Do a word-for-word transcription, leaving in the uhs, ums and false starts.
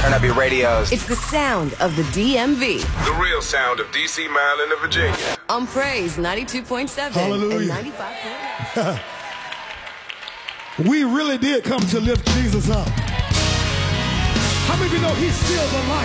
Turn up your radios. It's the sound of the D M V. The real sound of D C, Maryland, and Virginia. On Praise ninety-two point seven Hallelujah. and ninety-five point nine. We really did come to lift Jesus up. How many of you know he's still the light?